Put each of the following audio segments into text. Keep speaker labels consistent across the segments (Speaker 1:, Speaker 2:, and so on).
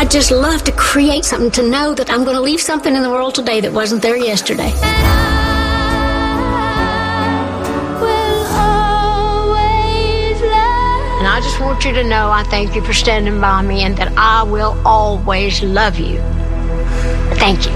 Speaker 1: I just love to create something, to know that I'm going to leave something in the world today that wasn't there yesterday. And I just want you to know I thank you for standing by me and that I will always love you. Thank you.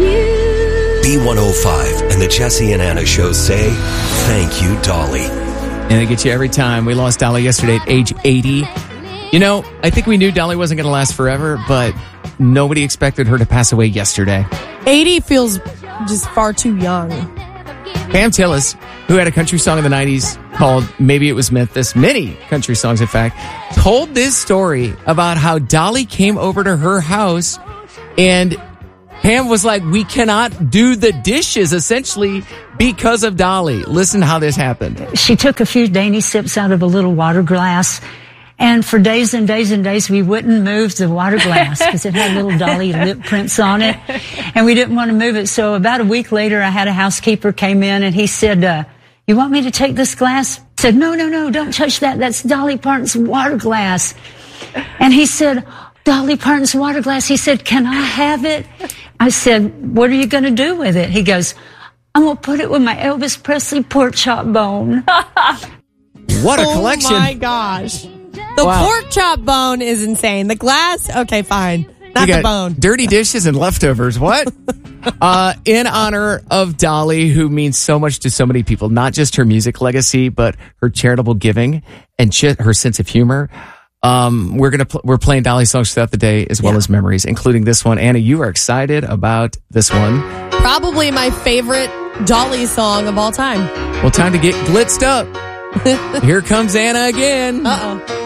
Speaker 2: B105 and the Jesse and Anna Show say, thank you, Dolly.
Speaker 3: And they get you every time. We lost Dolly yesterday at age 80. You know, I think we knew Dolly wasn't going to last forever, but nobody expected her to pass away yesterday.
Speaker 4: 80 feels just far too young.
Speaker 3: Pam Tillis, who had a country song in the 90s called Maybe It Was Memphis, many country songs, in fact, told this story about how Dolly came over to her house and Pam was like, we cannot do the dishes, essentially, because of Dolly. Listen how this happened.
Speaker 5: She took a few dainty sips out of a little water glass, and for days and days and days, we wouldn't move the water glass because it had little Dolly lip prints on it, and we didn't want to move it. So about a week later, I had a housekeeper came in, and he said, you want me to take this glass? I said, no, don't touch that. That's Dolly Parton's water glass. And he said, Dolly Parton's water glass. He said, can I have it? I said, what are you going to do with it? He goes, I'm going to put it with my Elvis Presley pork chop bone.
Speaker 3: What a collection.
Speaker 4: Oh, my gosh. The pork chop bone is insane. The glass, okay, fine. Not the bone.
Speaker 3: Dirty dishes and leftovers. What? In honor of Dolly, who means so much to so many people, not just her music legacy, but her charitable giving and her sense of humor. We're playing Dolly songs throughout the day as well as memories, including this one. Anna, you are excited about this one.
Speaker 4: Probably my favorite Dolly song of all time.
Speaker 3: Well, time to get blitzed up. Here comes Anna again.
Speaker 4: Uh-oh.